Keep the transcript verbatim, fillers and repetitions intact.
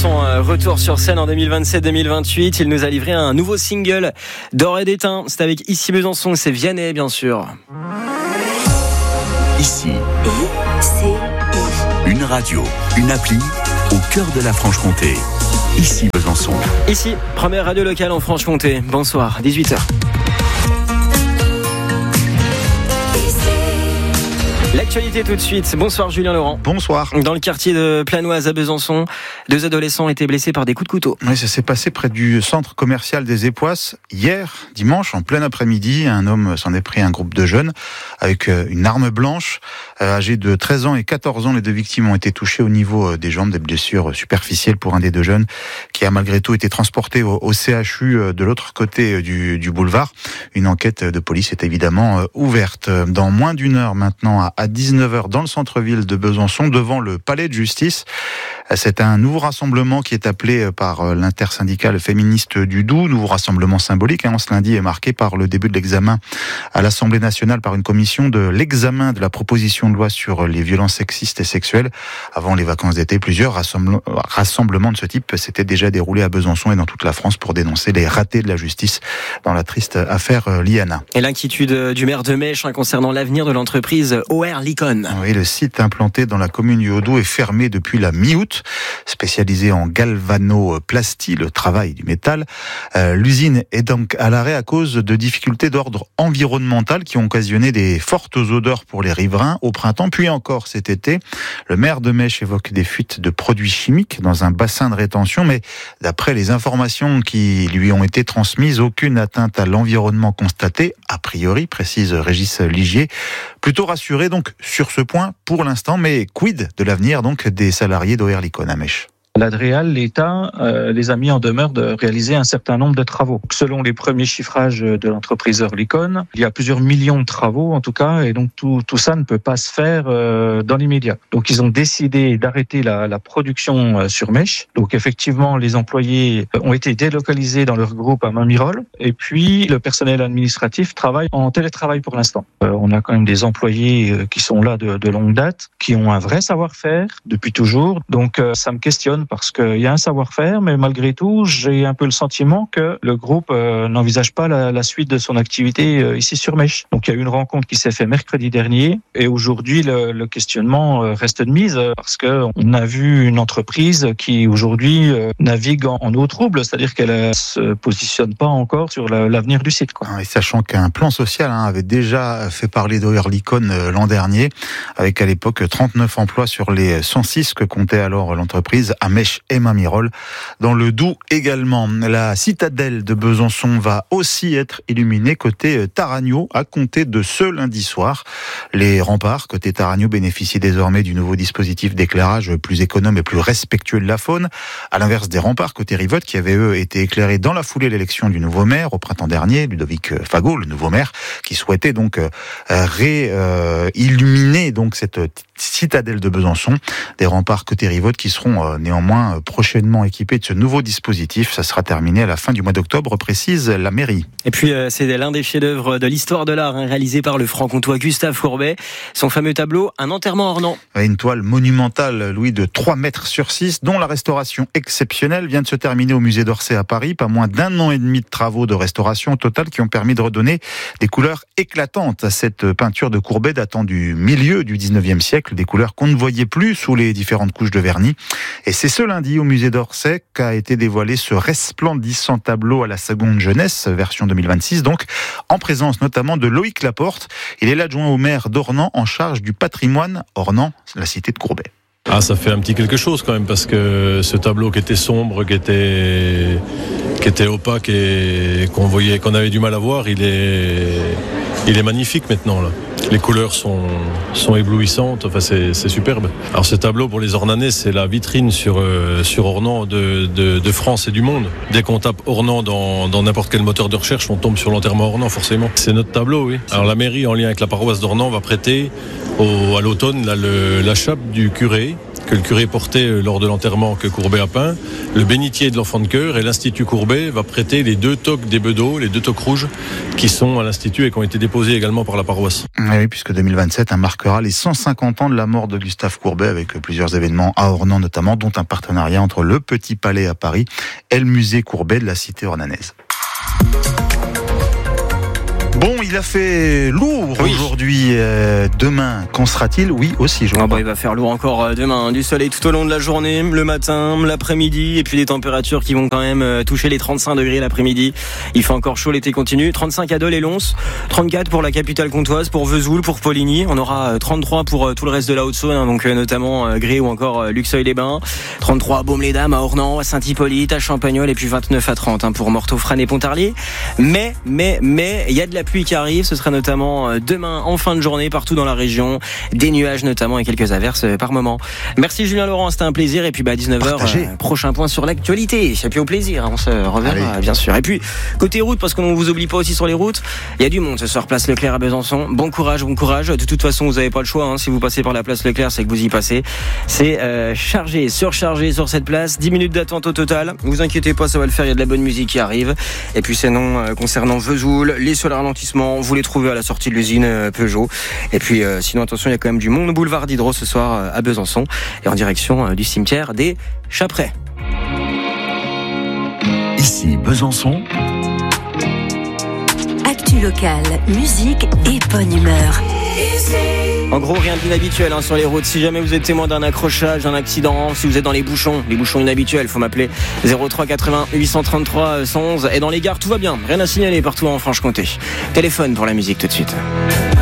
Besançon, retour sur scène en deux mille vingt-sept deux mille vingt-huit. Il nous a livré un nouveau single d'or et d'étain. C'est avec Ici Besançon, c'est Vianney bien sûr. Ici, une radio, une appli au cœur de la Franche-Comté. Ici Besançon. Ici, première radio locale en Franche-Comté. Bonsoir, dix-huit heures. L'actualité tout de suite. Bonsoir Julien Laurent. Bonsoir. Dans le quartier de Planoise à Besançon, deux adolescents ont été blessés par des coups de couteau. Oui, ça s'est passé près du centre commercial des Époisses. Hier, dimanche, en plein après-midi, un homme s'en est pris à un groupe de jeunes avec une arme blanche. Âgés de treize ans et quatorze ans, les deux victimes ont été touchées au niveau des jambes, des blessures superficielles pour un des deux jeunes qui a malgré tout été transporté au, au C H U de l'autre côté du, du boulevard. Une enquête de police est évidemment ouverte. Dans moins d'une heure maintenant, à à dix-neuf heures dans le centre-ville de Besançon, devant le palais de justice. C'est un nouveau rassemblement qui est appelé par l'intersyndicale féministe du Doubs, nouveau rassemblement symbolique. Hein, ce lundi est marqué par le début de l'examen à l'Assemblée nationale par une commission de l'examen de la proposition de loi sur les violences sexistes et sexuelles. Avant les vacances d'été, plusieurs rassemblements de ce type s'étaient déjà déroulés à Besançon et dans toute la France pour dénoncer les ratés de la justice dans la triste affaire Liana. Et l'inquiétude du maire de Mèche hein, concernant l'avenir de l'entreprise O R Licon. Oui, le site implanté dans la commune du Haut-Doubs est fermé depuis la mi-août. Spécialisé en galvanoplastie, le travail du métal. Euh, l'usine est donc à l'arrêt à cause de difficultés d'ordre environnemental qui ont occasionné des fortes odeurs pour les riverains au printemps, puis encore cet été. Le maire de Mèche évoque des fuites de produits chimiques dans un bassin de rétention, mais d'après les informations qui lui ont été transmises, aucune atteinte à l'environnement constatée, a priori, précise Régis Ligier. Plutôt rassuré donc sur ce point pour l'instant, mais quid de l'avenir donc des salariés d'O R Licon à Mèche? L'Adréal, l'État, euh, les a mis en demeure de réaliser un certain nombre de travaux. Selon les premiers chiffrages de l'entreprise O R Licon, il y a plusieurs millions de travaux en tout cas, et donc tout, tout ça ne peut pas se faire euh, dans l'immédiat. Donc ils ont décidé d'arrêter la, la production euh, sur Mèche. Donc effectivement, les employés ont été délocalisés dans leur groupe à Mainmirol, et puis le personnel administratif travaille en télétravail pour l'instant. Euh, on a quand même des employés euh, qui sont là de, de longue date, qui ont un vrai savoir-faire depuis toujours. Donc euh, ça me questionne parce qu'il y a un savoir-faire, mais malgré tout, j'ai un peu le sentiment que le groupe euh, n'envisage pas la, la suite de son activité euh, ici sur Mèche. Donc il y a eu une rencontre qui s'est faite mercredi dernier, et aujourd'hui le, le questionnement euh, reste de mise, euh, parce qu'on a vu une entreprise qui aujourd'hui euh, navigue en, en eau trouble, c'est-à-dire qu'elle ne se positionne pas encore sur la, l'avenir du site, quoi. Et sachant qu'un plan social hein, avait déjà fait parler d'O R Licon euh, l'an dernier, avec à l'époque trente-neuf emplois sur les cent six que comptait alors l'entreprise à Mèche et Mainmirol. Dans le Doubs également, la citadelle de Besançon va aussi être illuminée côté Taragno à compter de ce lundi soir. Les remparts côté Taragno bénéficient désormais du nouveau dispositif d'éclairage plus économe et plus respectueux de la faune, à l'inverse des remparts côté Rivotte qui avaient eux été éclairés dans la foulée de l'élection du nouveau maire au printemps dernier, Ludovic Fagot, le nouveau maire, qui souhaitait donc ré-illuminer euh, donc cette citadelle de Besançon. Des remparts côté Rivotte qui seront euh, néanmoins prochainement équipés de ce nouveau dispositif. Ça sera terminé à la fin du mois d'octobre, précise la mairie. Et puis euh, c'est l'un des chefs-d'œuvre de l'histoire de l'art hein, réalisé par le franc-comtois Gustave Courbet. Son fameux tableau, Un enterrement ornant. Une toile monumentale, Louis, de trois mètres sur six, dont la restauration exceptionnelle vient de se terminer au musée d'Orsay à Paris. Pas moins d'un an et demi de travaux de restauration au total qui ont permis de redonner des couleurs éclatantes à cette peinture de Courbet datant du milieu du dix-neuvième siècle. Des couleurs qu'on ne voyait plus sous les différentes couches de vernis. Et c'est ce lundi au musée d'Orsay qu'a été dévoilé ce resplendissant tableau à la seconde jeunesse, version deux mille vingt-six, donc en présence notamment de Loïc Laporte. Il est l'adjoint au maire d'Ornans en charge du patrimoine. Ornans, la cité de Courbet. Ah, ça fait un petit quelque chose quand même, parce que ce tableau qui était sombre, qui était, qui était opaque et qu'on voyait, qu'on avait du mal à voir, il est, il est magnifique maintenant là. Les couleurs sont, sont éblouissantes, enfin c'est, c'est superbe. Alors ce tableau pour les Ornanais, c'est la vitrine sur, euh, sur Ornans de, de, de France et du monde. Dès qu'on tape Ornans dans, dans n'importe quel moteur de recherche, on tombe sur l'enterrement Ornans forcément. C'est notre tableau, oui. Alors la mairie en lien avec la paroisse d'Ornans va prêter au, à l'automne là, le, la chape du curé que le curé portait lors de l'enterrement que Courbet a peint, le bénitier de l'enfant de chœur, et l'Institut Courbet va prêter les deux toques des Bedeaux, les deux toques rouges qui sont à l'Institut et qui ont été déposés également par la paroisse. Oui, puisque deux mille vingt-sept hein, marquera les cent cinquante ans de la mort de Gustave Courbet avec plusieurs événements à Ornans notamment, dont un partenariat entre le Petit Palais à Paris et le musée Courbet de la cité ornanaise. Bon, il a fait lourd oui. aujourd'hui. Euh, demain, qu'en sera-t-il ? Oui, aussi, je ah bah, il va faire lourd encore demain. Du soleil tout au long de la journée, le matin, l'après-midi, et puis des températures qui vont quand même toucher les trente-cinq degrés l'après-midi. Il fait encore chaud, l'été continue. trente-cinq à Dole et Lons, trente-quatre pour la capitale comtoise, pour Vesoul, pour Poligny. On aura trente-trois pour tout le reste de la Haute-Saône, hein, donc notamment Gré ou encore Luxeuil-les-Bains. trente-trois à Baume-les-Dames, à Ornans, à Saint-Hippolyte, à Champagnole, et puis vingt-neuf à trente hein, pour Morteau, Frasnes et Pontarlier. Mais, mais, mais, il y a de la pluie qui arrive. Ce sera notamment demain en fin de journée partout dans la région. Des nuages notamment et quelques averses par moment. Merci Julien Laurent, c'était un plaisir. Et puis bah, à dix-neuf heures, euh, prochain point sur l'actualité. Et puis au plaisir, on se reverra Allez. bien sûr. Et puis côté route, parce qu'on ne vous oublie pas aussi sur les routes, il y a du monde ce soir, place Leclerc à Besançon. Bon courage, bon courage. De toute façon, vous n'avez pas le choix. Hein. Si vous passez par la place Leclerc, c'est que vous y passez. C'est euh, chargé, surchargé sur cette place. dix minutes d'attente au total. Ne vous inquiétez pas, ça va le faire. Il y a de la bonne musique qui arrive. Et puis sinon, euh, concernant Vesoul, les sur le ralentissement, vous les trouvez à la sortie de l'usine euh, Peugeot. Et puis euh, sinon, attention, il y a quand même du monde boulevard d'Hydro ce soir euh, à Besançon et en direction euh, du cimetière des Chaprets. Ici Besançon. Actu locale, musique et bonne humeur. En gros, rien d'inhabituel hein, sur les routes. Si jamais vous êtes témoin d'un accrochage, d'un accident, si vous êtes dans les bouchons, les bouchons inhabituels, faut m'appeler zéro trois quatre-vingts huit cent trente-trois cent onze. Et dans les gares, tout va bien. Rien à signaler partout en Franche-Comté. Téléphone pour la musique tout de suite.